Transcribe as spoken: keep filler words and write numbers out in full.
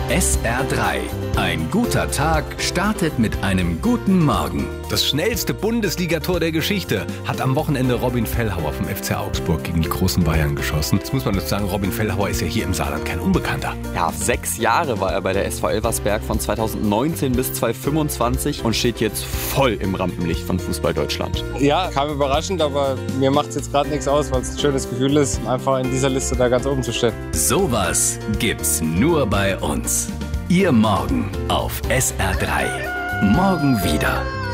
S R drei. Ein guter Tag startet mit einem guten Morgen. Das schnellste Bundesligator der Geschichte hat am Wochenende Robin Fellhauer vom F C Augsburg gegen die großen Bayern geschossen. Jetzt muss man dazu sagen, Robin Fellhauer ist ja hier im Saarland kein Unbekannter. Ja, sechs Jahre war er bei der S V Elversberg von zweitausendneunzehn bis zweitausendfünfundzwanzig und steht jetzt voll im Rampenlicht von Fußball Deutschland. Ja, kam überraschend, aber mir macht es jetzt gerade nichts aus, weil es ein schönes Gefühl ist, einfach in dieser Liste da ganz oben zu stehen. Sowas gibt's nur bei uns. Ihr Morgen auf S R drei. Morgen wieder.